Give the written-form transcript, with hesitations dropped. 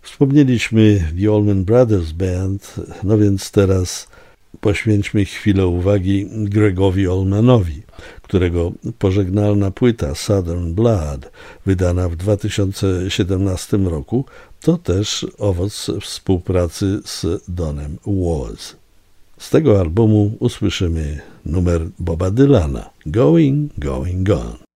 Wspomnieliśmy The Allman Brothers Band, no więc teraz poświęćmy chwilę uwagi Gregowi Allmanowi, którego pożegnalna płyta Southern Blood, wydana w 2017 roku, to też owoc współpracy z Donem Was. Z tego albumu usłyszymy numer Boba Dylana, Going, Going, Gone.